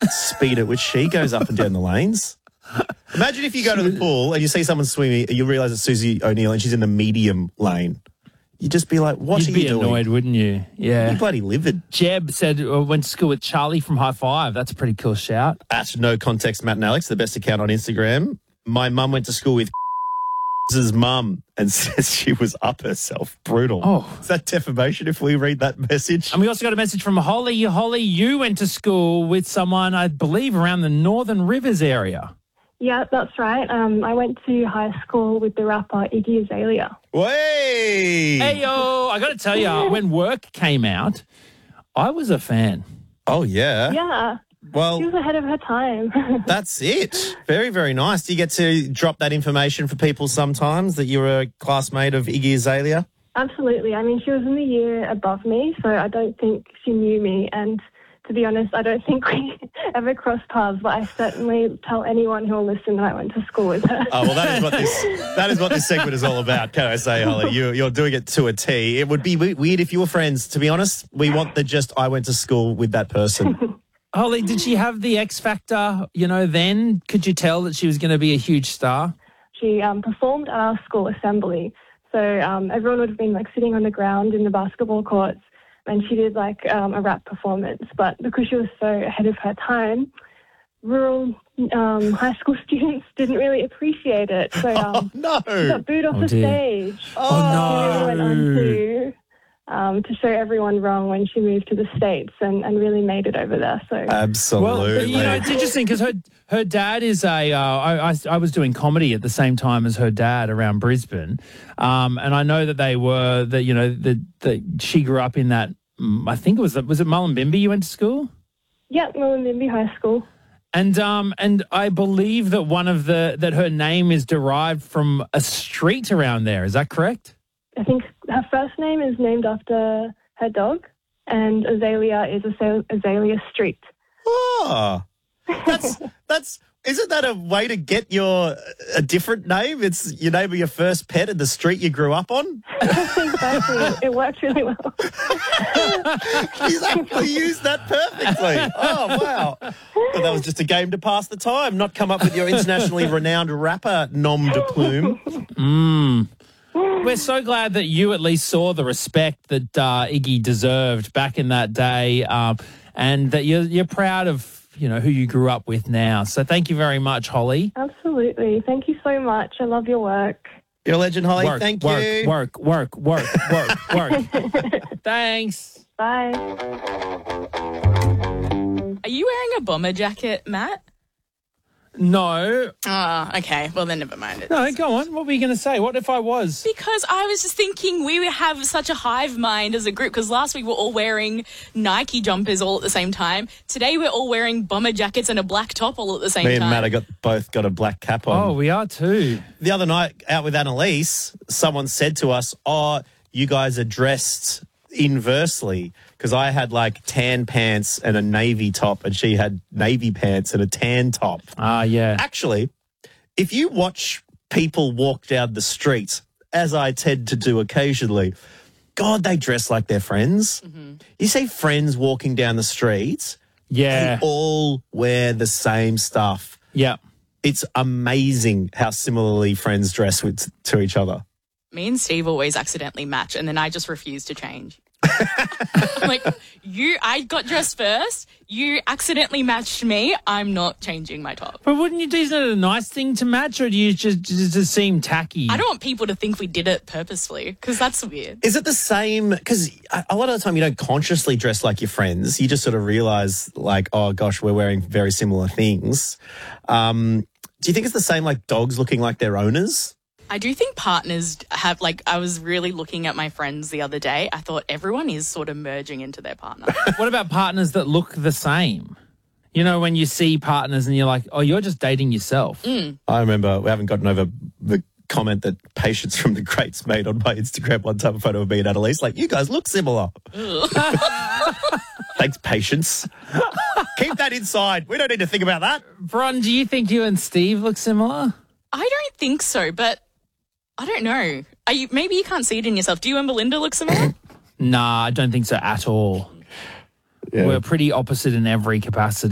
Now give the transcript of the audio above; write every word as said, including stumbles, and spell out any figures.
speed at which she goes up and down the lanes. Imagine if you go to the pool and you see someone swimming and you realise it's Susie O'Neill and she's in the medium lane. You'd just be like, what You'd are you be doing? annoyed, wouldn't you? Yeah. You bloody livid. Jeb said uh, went to school with Charlie from High Five. That's a pretty cool shout. At No Context, Matt and Alex, the best account on Instagram. My mum went to school with his mum and says she was up herself. Brutal. Oh. Is that defamation if we read that message? And we also got a message from Holly. Holly, you went to school with someone, I believe, around the Northern Rivers area. Yeah, that's right. Um, I went to high school with the rapper Iggy Azalea. Way! Hey, yo, I got to tell you, when Work came out, I was a fan. Oh, yeah? Yeah. Well, She was ahead of her time. that's it. Very, very nice. Do you get to drop that information for people sometimes that you're a classmate of Iggy Azalea? Absolutely. I mean, she was in the year above me, so I don't think she knew me. And to be honest, I don't think we ever crossed paths, but I certainly tell anyone who will listen that I went to school with her. Oh, well, that is what this that is what this segment is all about, can I say, Holly? You, you're doing it to a T. It would be we- weird if you were friends, to be honest. We want the just, I went to school with that person. Holly, did she have the X Factor, you know, then? Could you tell that she was going to be a huge star? She um, performed at our school assembly. So um, everyone would have been like sitting on the ground in the basketball courts, and she did like um, a rap performance. But because she was so ahead of her time, rural um, high school students didn't really appreciate it. So um, Oh, no. she got booed off Oh, the dear. stage. Oh, She really went on no. to, um, to show everyone wrong when she moved to the States and, and really made it over there. So Absolutely. Well, you know, it's interesting because her her dad is a. Uh, I, I I was doing comedy at the same time as her dad around Brisbane, um, and I know that they were that you know that that she grew up in that. mm, I think it was was it Mullumbimby you went to school, yeah, Mullumbimby High School. and um and I believe that one of the that her name is derived from a street around there. Is that correct? I think her first name is named after her dog, and Azalea is Azale- Azalea Street. Oh, that's, that's, isn't that a way to get your, a different name? It's your name of your first pet and the street you grew up on? Exactly. It worked really well. He's actually used that perfectly. Oh, wow. But that was just a game to pass the time, not come up with your internationally renowned rapper nom de plume. Mm. We're so glad that you at least saw the respect that uh, Iggy deserved back in that day, um, and that you're you're proud of you know who you grew up with now. So thank you very much, Holly. Absolutely. Thank you so much. I love your work. You're a legend, Holly. Work, Thank work, you. work, work, work, work, work. Thanks. Bye. Are you wearing a bomber jacket, Matt? No, Oh, okay. Well, then never mind it. no, go on. What were you going to say? What if I was? Because I was just thinking we have such a hive mind as a group, because last week we we're all wearing Nike jumpers all at the same time. Today we're all wearing bomber jackets and a black top all at the same Me and time. Matt have got, both got a black cap on. Oh, we are too. The other night out with Annalise, someone said to us, oh, you guys are dressed inversely, because I had like tan pants and a navy top and she had navy pants and a tan top. Ah, yeah. Actually, if you watch people walk down the street, as I tend to do occasionally, God, they dress like their friends. Mm-hmm. You see friends walking down the street, Yeah. they all wear the same stuff. Yeah. It's amazing how similarly friends dress with, to each other. Me and Steve always accidentally match, and then I just refuse to change. I'm like, you, I got dressed first. You accidentally matched me. I'm not changing my top. But wouldn't you do, isn't it a nice thing to match, or do you just, just, just seem tacky? I don't want people to think we did it purposefully, because that's weird. Is it the same? Because a lot of the time you don't consciously dress like your friends. You just sort of realise, like, oh, gosh, we're wearing very similar things. Um, do you think it's the same like dogs looking like their owners? I do think partners have, like, I was really looking at my friends the other day. I thought everyone is sort of merging into their partner. What about partners that look the same? You know, when you see partners and you're like, oh, you're just dating yourself. Mm. I remember we haven't gotten over the comment that Patience from the Greats made on my Instagram one time, a photo of me and Annalise, like, you guys look similar. Thanks, Patience. Keep that inside. We don't need to think about that. Bron, do you think you and Steve look similar? I don't think so, but I don't know. Are you, maybe you can't see it in yourself. Do you and Belinda look similar? Nah, I don't think so at all. Yeah. We're pretty opposite in every capacity.